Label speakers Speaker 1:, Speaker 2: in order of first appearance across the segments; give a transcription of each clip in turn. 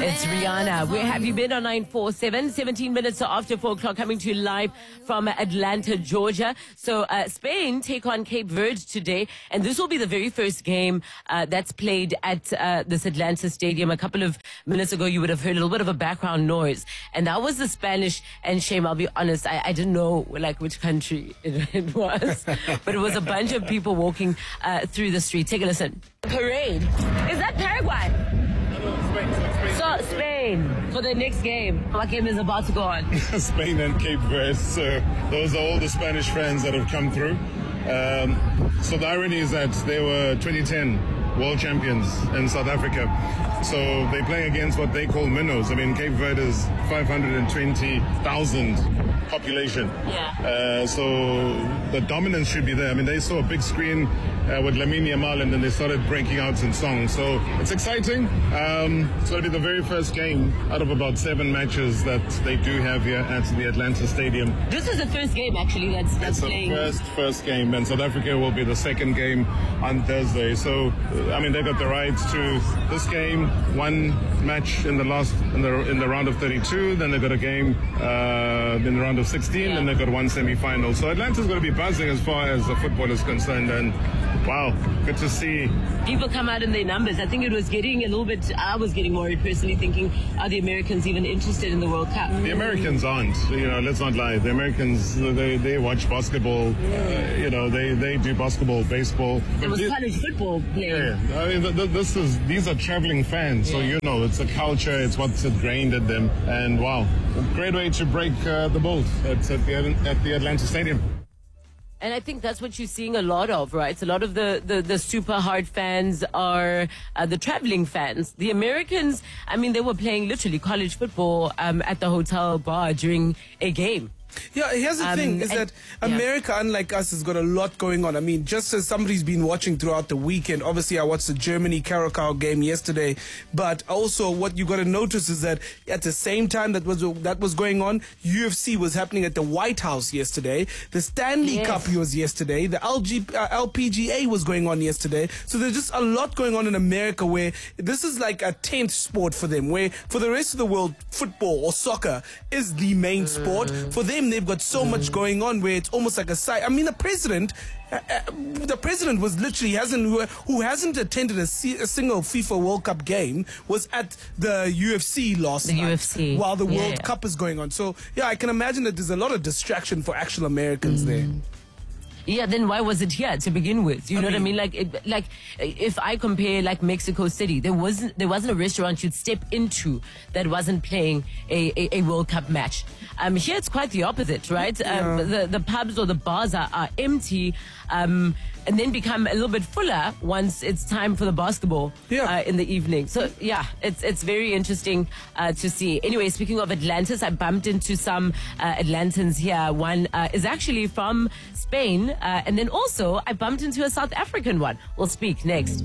Speaker 1: It's Rihanna. Where have you been on 947? 17 minutes after 4 o'clock, coming to you live from Atlanta, Georgia. So Spain take on Cape Verde today, and this will be the very first game that's played at this Atlanta stadium. A couple of minutes ago, you would have heard a little bit of a background noise, and that was the Spanish. And shame, I'll be honest, I didn't know which country it was, but it was a bunch of people walking through the street. Take a listen. Parade. Is that Paraguay? So Spain for the next game. What game is about to go on?
Speaker 2: Spain and Cape Verde. So those are all the Spanish fans that have come through. So the irony is that they were 2010 world champions in South Africa. So they play against what they call minnows. I mean, Cape Verde is 520,000 population.
Speaker 1: Yeah.
Speaker 2: So the dominance should be there. I mean, they saw a big screen with Lamine Yamal, and then they started breaking out in songs. So it's exciting. So it'll be the very first game out of about 7 matches that they do have here at the Atlanta Stadium.
Speaker 1: This is the first game, actually, that's playing.
Speaker 2: It's the first game, and South Africa will be the second game on Thursday. So, I mean, they got the rights to this game, one match in the round of 32, then they got a game in the round of 16, and they got one semi-final. So Atlanta's going to be buzzing as far as the football is concerned, and wow, good to see
Speaker 1: people come out in their numbers. I think it was getting a little bit, I was getting worried personally, thinking, are the Americans even interested in the World Cup?
Speaker 2: The Americans aren't, let's not lie. The Americans, they watch basketball, they do basketball, baseball.
Speaker 1: There was college football playing.
Speaker 2: Yeah, I mean, these are traveling fans, so it's a culture, it's what's ingrained in them, and wow, great way to break the mold at the Atlanta Stadium.
Speaker 1: And I think that's what you're seeing a lot of, right? A lot of the super hard fans are the traveling fans. The Americans, I mean, they were playing literally college football at the hotel bar during a game.
Speaker 3: Yeah, here's the thing, is that America, unlike us, has got a lot going on. I mean, just as somebody's been watching throughout the weekend, obviously I watched the Germany-Curacao game yesterday, but also what you got to notice is that at the same time that was going on, UFC was happening at the White House yesterday, the Stanley Cup was yesterday, the LPGA was going on yesterday, so there's just a lot going on in America where this is like a 10th sport for them, where for the rest of the world, football or soccer is the main sport. For them, they've got so much going on where it's almost like a side. I mean, the president was literally who hasn't attended a single FIFA World Cup game was at the UFC last night while the World Cup is going on. So yeah, I can imagine that there's a lot of distraction for actual Americans there.
Speaker 1: Yeah, then why was it here to begin with? You know what I mean? Like if I compare like Mexico City, there wasn't a restaurant you'd step into that wasn't playing a World Cup match. Here it's quite the opposite, right? The pubs or the bars are empty, and then become a little bit fuller once it's time for the basketball in the evening. So yeah, it's very interesting to see. Anyway, speaking of Atlantis, I bumped into some Atlantans here. One is actually from Spain, and then also I bumped into a South African one. We'll speak next.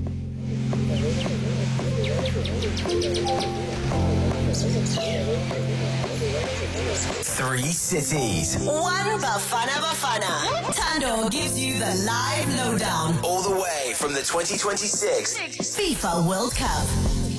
Speaker 4: 3 cities.
Speaker 5: 1 Bafana. Tando gives you the live lowdown.
Speaker 4: All the way from the 2026
Speaker 5: FIFA World Cup.